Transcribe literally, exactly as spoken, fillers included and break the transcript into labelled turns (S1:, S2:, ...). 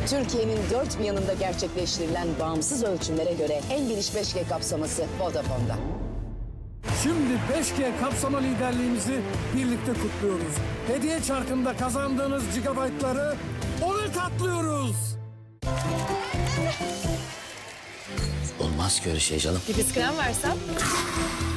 S1: Türkiye'nin dört bir yanında gerçekleştirilen bağımsız ölçümlere göre en geniş beş G kapsaması Vodafone'da.
S2: Şimdi beş G kapsama liderliğimizi birlikte kutluyoruz. Hediye çarkında kazandığınız gigabaytları ona katlıyoruz.
S3: Olmaz ki öyle şey canım.
S4: Bir biz krem versem?